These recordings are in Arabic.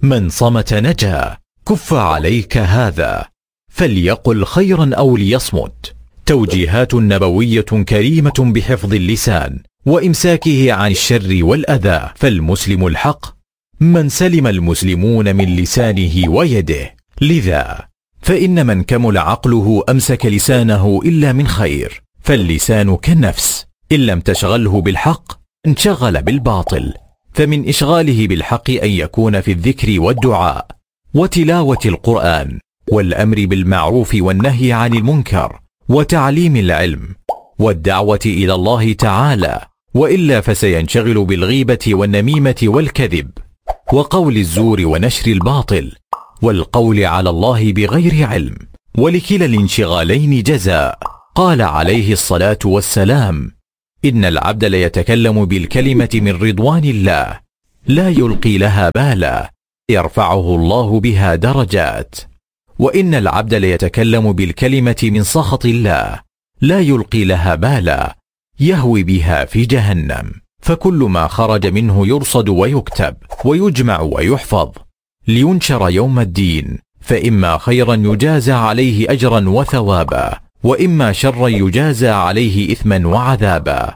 من صمت نجا. كف عليك هذا، فليقل خيرا أو ليصمت. توجيهات نبوية كريمة بحفظ اللسان وإمساكه عن الشر والأذى. فالمسلم الحق من سلم المسلمون من لسانه ويده. لذا فإن من كمل عقله أمسك لسانه إلا من خير. فاللسان كالنفس، إن لم تشغله بالحق انشغل بالباطل. فمن إشغاله بالحق أن يكون في الذكر والدعاء وتلاوة القرآن والأمر بالمعروف والنهي عن المنكر وتعليم العلم والدعوة إلى الله تعالى، وإلا فسينشغل بالغيبة والنميمة والكذب وقول الزور ونشر الباطل والقول على الله بغير علم. ولكلا الانشغالين جزاء. قال عليه الصلاة والسلام: إن العبد ليتكلم بالكلمة من رضوان الله لا يلقي لها بالا يرفعه الله بها درجات، وإن العبد ليتكلم بالكلمة من سخط الله لا يلقي لها بالا يهوي بها في جهنم. فكل ما خرج منه يرصد ويكتب ويجمع ويحفظ لينشر يوم الدين، فإما خيرا يجازى عليه أجرا وثوابا، وإما شرا يجازى عليه إثما وعذابا.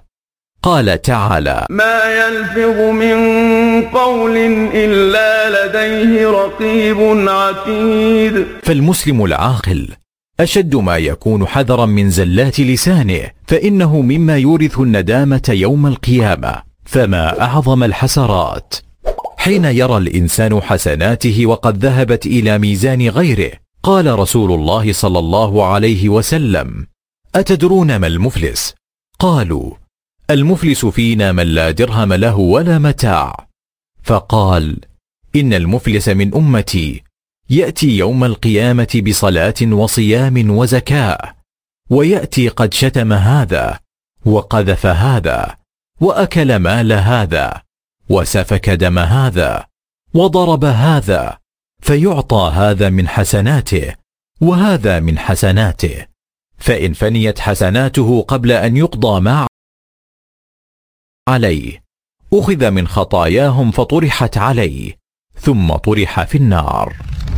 قال تعالى: ما يلفظ من قول إلا لديه رقيب عتيد. فالمسلم العاقل أشد ما يكون حذرا من زلات لسانه، فإنه مما يورث الندامة يوم القيامة. فما أعظم الحسرات حين يرى الإنسان حسناته وقد ذهبت إلى ميزان غيره. قال رسول الله صلى الله عليه وسلم: أتدرون ما المفلس؟ قالوا: المفلس فينا من لا درهم له ولا متاع. فقال: إن المفلس من أمتي يأتي يوم القيامة بصلاة وصيام وزكاة، ويأتي قد شتم هذا وقذف هذا وأكل مال هذا وسفك دم هذا وضرب هذا، فيعطى هذا من حسناته وهذا من حسناته، فإن فنيت حسناته قبل أن يقضى ما عليه أخذ من خطاياهم فطرحت عليه ثم طرح في النار.